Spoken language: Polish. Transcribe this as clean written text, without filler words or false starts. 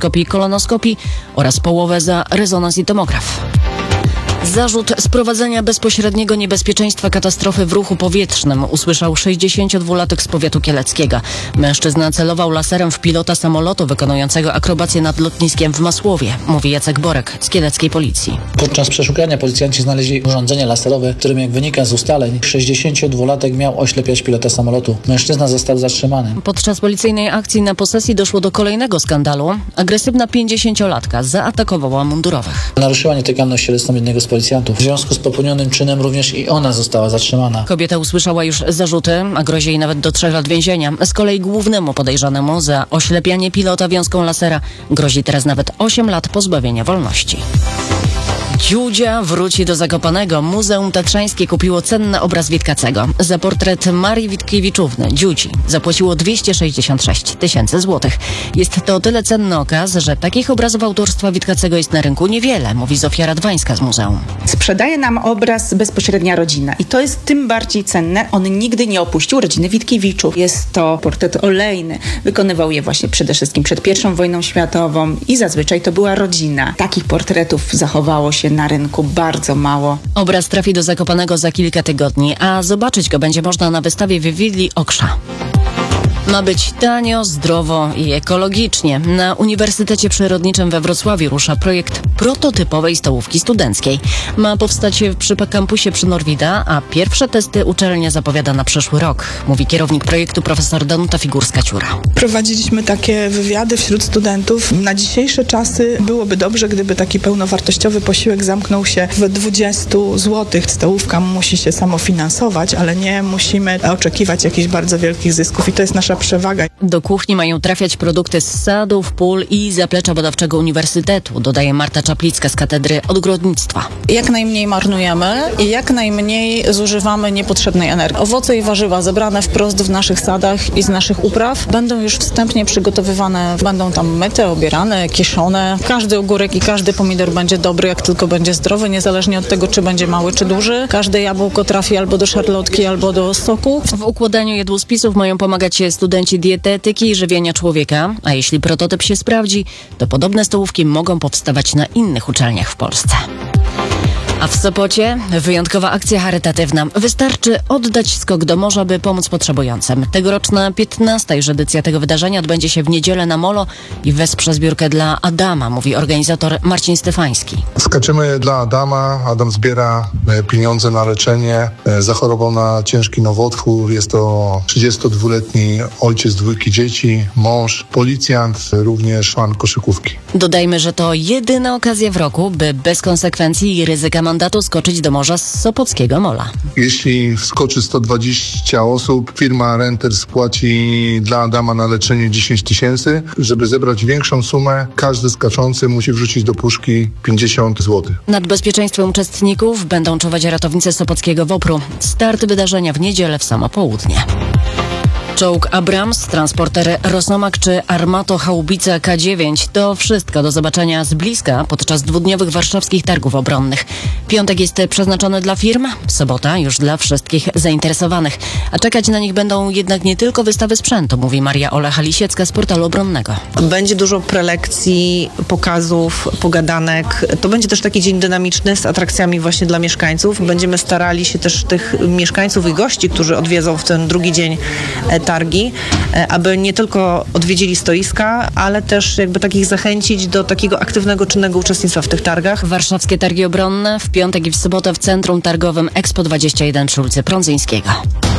endoskopii i kolonoskopii oraz połowę za rezonans i tomograf. Zarzut sprowadzenia bezpośredniego niebezpieczeństwa katastrofy w ruchu powietrznym usłyszał 62-latek z powiatu kieleckiego. Mężczyzna celował laserem w pilota samolotu wykonującego akrobację nad lotniskiem w Masłowie, mówi Jacek Borek z kieleckiej policji. Podczas przeszukania policjanci znaleźli urządzenie laserowe, którym, jak wynika z ustaleń, 62-latek miał oślepiać pilota samolotu. Mężczyzna został zatrzymany. Podczas policyjnej akcji na posesji doszło do kolejnego skandalu. Agresywna 50-latka zaatakowała mundurowych. Naruszyła nietykalność cielesną jednego z policjantów. W związku z popełnionym czynem również i ona została zatrzymana. Kobieta usłyszała już zarzuty, a grozi jej nawet do 3 lat więzienia. Z kolei głównemu podejrzanemu za oślepianie pilota wiązką lasera grozi teraz nawet 8 lat pozbawienia wolności. Dziudzia wróci do Zakopanego. Muzeum Tatrzańskie kupiło cenny obraz Witkacego. Za portret Marii Witkiewiczówny, Dziudzi, zapłaciło 266 000 złotych. Jest to o tyle cenny okaz, że takich obrazów autorstwa Witkacego jest na rynku niewiele, mówi Zofia Radwańska z muzeum. Sprzedaje nam obraz bezpośrednia rodzina i to jest tym bardziej cenne. On nigdy nie opuścił rodziny Witkiewiczów. Jest to portret olejny. Wykonywał je właśnie przede wszystkim przed I wojną światową i zazwyczaj to była rodzina. Takich portretów zachowało się na rynku bardzo mało. Obraz trafi do Zakopanego za kilka tygodni, a zobaczyć go będzie można na wystawie w willi Oksza. Ma być tanio, zdrowo i ekologicznie. Na Uniwersytecie Przyrodniczym we Wrocławiu rusza projekt prototypowej stołówki studenckiej. Ma powstać przy kampusie przy Norwida, a pierwsze testy uczelnia zapowiada na przyszły rok, mówi kierownik projektu profesor Danuta Figurska-Ciura. Prowadziliśmy takie wywiady wśród studentów. Na dzisiejsze czasy byłoby dobrze, gdyby taki pełnowartościowy posiłek zamknął się w 20 zł. Stołówka musi się samofinansować, ale nie musimy oczekiwać jakichś bardzo wielkich zysków i to jest nasza przewaga. Do kuchni mają trafiać produkty z sadów, pól i zaplecza badawczego uniwersytetu, dodaje Marta Czaplicka z Katedry Ogrodnictwa. Jak najmniej marnujemy i jak najmniej zużywamy niepotrzebnej energii. Owoce i warzywa zebrane wprost w naszych sadach i z naszych upraw będą już wstępnie przygotowywane, będą tam myte, obierane, kieszone. Każdy ogórek i każdy pomidor będzie dobry, jak tylko będzie zdrowy, niezależnie od tego, czy będzie mały, czy duży. Każde jabłko trafi albo do szarlotki, albo do soku. W układaniu jadłospisów mają pomagać studenci dietetyki i żywienia człowieka, a jeśli prototyp się sprawdzi, to podobne stołówki mogą powstawać na innych uczelniach w Polsce. A w Sopocie wyjątkowa akcja charytatywna. Wystarczy oddać skok do morza, by pomóc potrzebującym. Tegoroczna 15. już edycja tego wydarzenia odbędzie się w niedzielę na Molo i wesprze zbiórkę dla Adama, mówi organizator Marcin Stefański. Skaczemy dla Adama. Adam zbiera pieniądze na leczenie. Zachorował na ciężki nowotwór. Jest to 32-letni ojciec 2 dzieci, mąż, policjant, również fan koszykówki. Dodajmy, że to jedyna okazja w roku, by bez konsekwencji i ryzyka mandatu skoczyć do morza z Sopockiego Mola. Jeśli wskoczy 120 osób, firma Renter spłaci dla Adama na leczenie 10 000. Żeby zebrać większą sumę, każdy skaczący musi wrzucić do puszki 50 zł. Nad bezpieczeństwem uczestników będą czuwać ratownicy Sopockiego WOPR-u. Start wydarzenia w niedzielę w samo południe. Czołg Abrams, transporter Rosomak czy Armato Haubica K9 to wszystko do zobaczenia z bliska podczas 2-dniowych warszawskich targów obronnych. Piątek jest przeznaczony dla firm, sobota już dla wszystkich zainteresowanych. A czekać na nich będą jednak nie tylko wystawy sprzętu, mówi Maria Olecha-Lisiecka z portalu obronnego. Będzie dużo prelekcji, pokazów, pogadanek. To będzie też taki dzień dynamiczny z atrakcjami właśnie dla mieszkańców. Będziemy starali się też tych mieszkańców i gości, którzy odwiedzą w ten drugi dzień targi, aby nie tylko odwiedzili stoiska, ale też jakby takich zachęcić do takiego aktywnego, czynnego uczestnictwa w tych targach. Warszawskie targi obronne w piątek i w sobotę w centrum targowym Expo 21 przy ulicy Prądzyńskiego.